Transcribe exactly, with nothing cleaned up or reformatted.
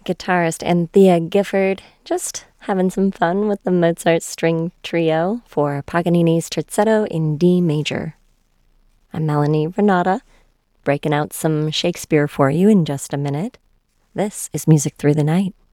guitarist Anthea Gifford, just having some fun with the Mozart String Trio for Paganini's Terzetto in D major. I'm Melanie Renata, breaking out some Shakespeare for you in just a minute. This is Music Through the Night.